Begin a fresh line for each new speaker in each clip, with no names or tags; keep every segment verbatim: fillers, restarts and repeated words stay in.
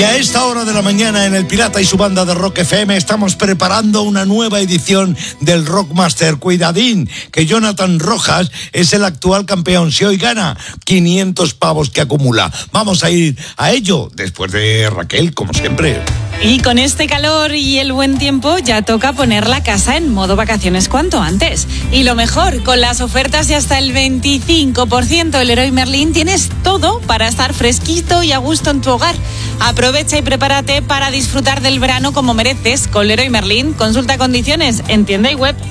Y a esta hora de la mañana en El Pirata y su banda de Rock F M estamos preparando una nueva edición del Rockmaster. Cuidadín, que Jonathan Rojas es el actual campeón. Si hoy gana, quinientos pavos que acumula. Vamos a ir a ello después de Raquel, como siempre.
Y con este calor y el buen tiempo ya toca poner la casa en modo vacaciones cuanto antes. Y lo mejor, con las ofertas de hasta el veinticinco por ciento del Leroy Merlin tienes todo para estar fresquito y a gusto en tu hogar. Aprovecha y prepárate para disfrutar del verano como mereces con Leroy Merlin. Consulta condiciones en tienda y web.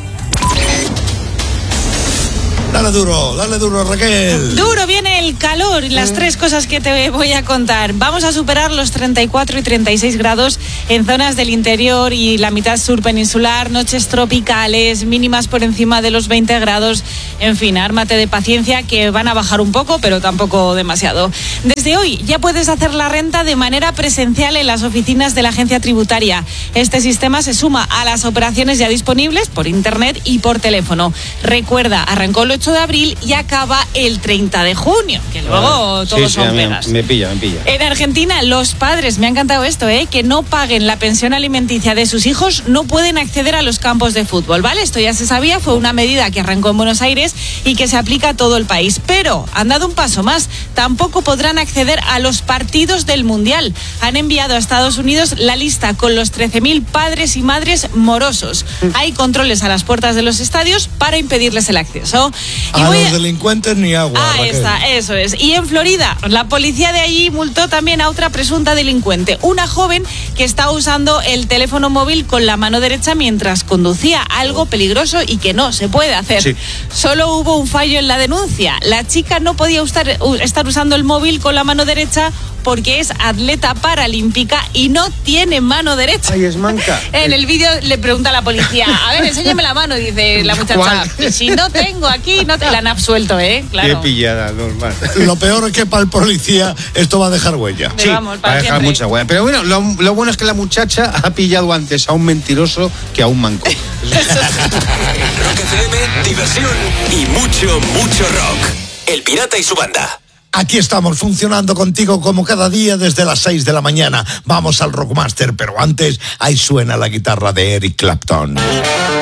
Dale duro, dale duro, Raquel.
Duro viene el calor y las tres cosas que te voy a contar. Vamos a superar los treinta y cuatro y treinta y seis grados en zonas del interior y la mitad sur peninsular, noches tropicales, mínimas por encima de los veinte grados. En fin, ármate de paciencia que van a bajar un poco, pero tampoco demasiado. Desde hoy ya puedes hacer la renta de manera presencial en las oficinas de la agencia tributaria. Este sistema se suma a las operaciones ya disponibles por internet y por teléfono. Recuerda, arrancó el ocho de abril y acaba el treinta de junio, que luego
ah,
todos
sí,
son
sí,
pegas.
Me pilla, me pilla.
En Argentina, los padres, me ha encantado esto, ¿eh? que no paguen la pensión alimenticia de sus hijos no pueden acceder a los campos de fútbol, ¿vale? Esto ya se sabía, fue una medida que arrancó en Buenos Aires y que se aplica a todo el país. Pero han dado un paso más, tampoco podrán acceder a los partidos del Mundial. Han enviado a Estados Unidos la lista con los trece mil padres y madres morosos. Hay controles a las puertas de los estadios para impedirles el acceso.
Y a los a... delincuentes ni agua.
Ah, Raquel. Está, eso es. Y en Florida, la policía de allí multó también a otra presunta delincuente, una joven que estaba usando el teléfono móvil con la mano derecha mientras conducía, algo peligroso y que no se puede hacer.
Sí.
Solo hubo un fallo en la denuncia. La chica no podía usar, estar usando el móvil con la mano derecha porque es atleta paralímpica y no tiene mano derecha.
Ay, es manca.
En el vídeo le pregunta a la policía, a ver, enséñame la mano, dice la muchacha. ¿Cuál? Si no tengo aquí, no te la han absuelto, ¿eh? Claro.
Qué pillada, normal.
Lo peor es que para el policía esto va a dejar huella.
Sí, vamos,
va a dejar
siempre.
mucha huella. Pero bueno, lo, lo bueno es que la muchacha ha pillado antes a un mentiroso que a un manco.
Rock F M, diversión y mucho, mucho rock. El Pirata y su banda.
Aquí estamos funcionando contigo como cada día desde las seis de la mañana. Vamos al Rockmaster, pero antes ahí suena la guitarra de Eric Clapton.